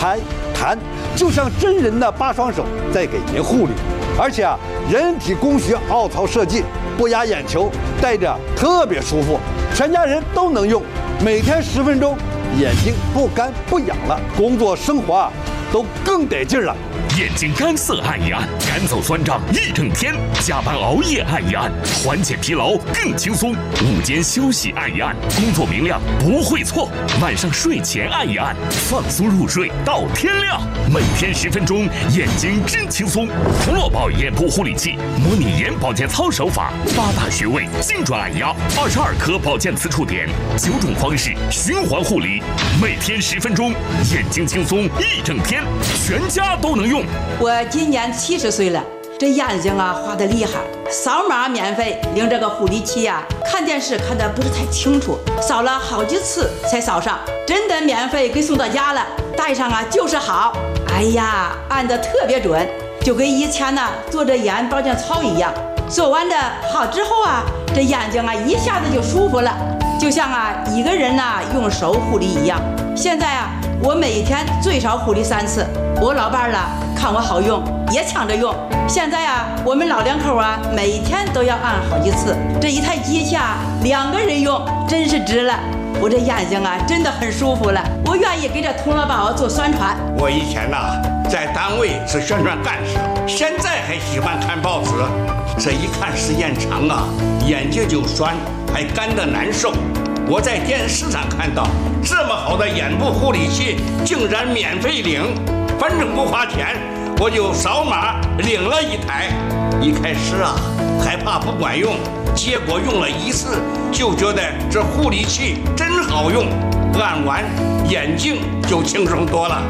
拍、弹，就像真人的8双手在给您护理。而且人体工学凹槽设计，不压眼球，戴着特别舒服，全家人都能用。每天10分钟，眼睛不干不痒了，工作生活都更得劲了。 眼睛干涩按一按，赶走酸胀一整天；加班熬夜按一按，缓解疲劳更轻松；午间休息按一按，工作明亮不会错；晚上睡前按一按，放松入睡到天亮。每天10分钟，眼睛真轻松。童乐宝眼部护理器，模拟眼保健操手法，8大穴位精准按压，22颗保健磁触点，9种方式循环护理，每天10分钟，眼睛轻松一整天，全家都能用。 我今年70岁了，这眼睛花得厉害，扫码免费领这个护理器看电视看得不是太清楚，扫了好几次才扫上，真的免费给送到家了，戴上就是好。哎呀，按得特别准，就跟以前做着眼保健操一样。做完的好之后这眼睛一下子就舒服了，就像一个人用手护理一样。现在我每天最少护理3次，我老伴看我好用，也抢着用。现在我们老两口每天都要按好几次，这一台机器2个人用，真是值了。我这眼睛真的很舒服了，我愿意给这童乐宝做宣传。 我以前在单位是宣传干事，现在还喜欢看报纸。这一看时间长眼睛就酸，还干得难受。我在电视上看到这么好的眼部护理器竟然免费领，反正不花钱，我就扫码领了一台。一开始还怕不管用，结果用了1次就觉得这护理器真好用，按完眼睛就轻松多了。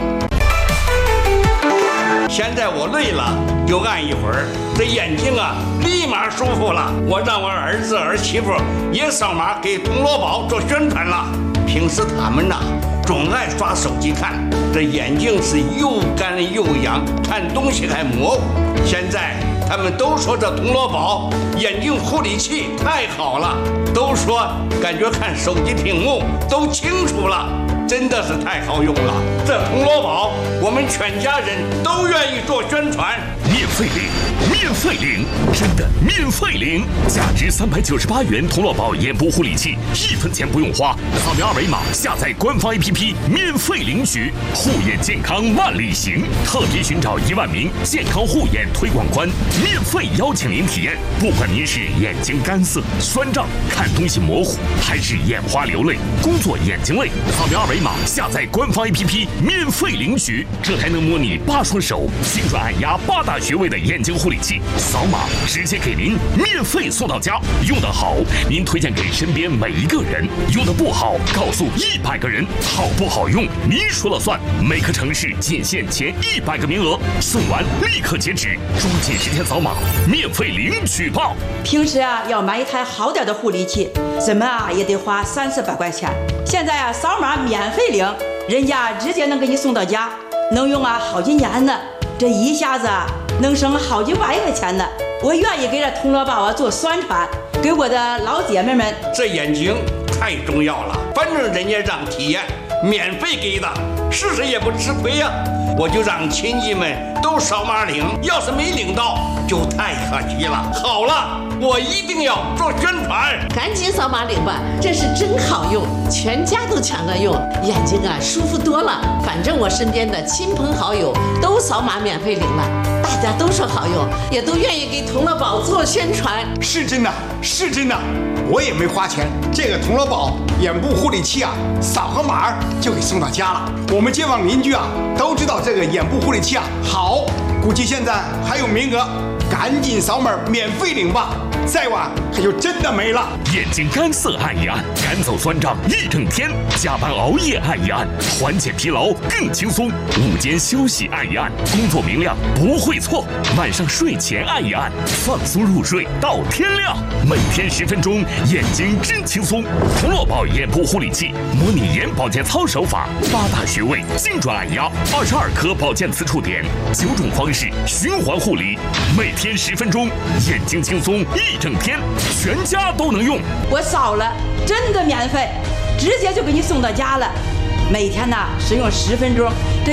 现在我累了就按一会儿，这眼睛立马舒服了。我让我儿子儿媳妇也扫码给童乐宝做宣传了。平时他们总爱刷手机看，这眼睛是又干又痒，看东西还模糊。现在他们都说这童乐宝眼睛护理器太好了，都说感觉看手机屏幕都清楚了，真的是太好用了。这童乐宝我们全家人都愿意做宣传。 免费领，免费领，真的免费领！价值398元童乐宝眼部护理器，1分钱不用花，扫描2维码下载官方 APP 免费领取。护眼健康万里行，特别寻找1万名健康护眼推广官，免费邀请您体验。不管您是眼睛干涩、酸胀、看东西模糊，还是眼花流泪、工作眼睛累，扫描2维码下载官方 APP 免费领取。这还能模拟8双手精准按压8大穴位的眼睛护理器，扫码直接给您免费送到家。用得好，您推荐给身边每一个人；用得不好，告诉100个人。好不好用，您说了算。每个城市仅限前100个名额，送完立刻截止，抓紧时间扫码，免费领取吧。 平时要买一台好点的护理器，怎么也得花300-400块钱。现在扫码免费领，人家直接能给你送到家，能用好几年呢。这一下子能省好几万块钱呢。我愿意给这童乐宝做宣传，给我的老姐妹们。 这眼睛太重要了，反正人家让体验，免费给的，试试也不吃亏呀。我就让亲戚们都扫码领，要是没领到就太可惜了。好了，我一定要做宣传， 赶紧扫码领吧，这是真好用，全家都抢着用，眼睛舒服多了。反正我身边的亲朋好友都扫码免费领了，大家都说好用，也都愿意给童乐宝做宣传。 是真的，是真的，我也没花钱，这个童乐宝眼部护理器扫个码就给送到家了。我们街坊邻居都知道这个眼部护理器好，估计现在还有名额，赶紧扫码免费领吧，再晚它就真的没了。 眼睛干涩按一按，赶走酸胀一整天；加班熬夜按一按，缓解疲劳更轻松；午间休息按一按，工作明亮不会错；晚上睡前按一按，放松入睡到天亮。每天10分钟，眼睛真轻松。童乐宝眼部护理器，模拟眼保健操手法，8大穴位精准按压，22颗保健磁触点，9种方式循环护理，每天10分钟，眼睛轻松一整天，全家都能用。 我扫了，真的免费，直接就给你送到家了。每天使用10分钟。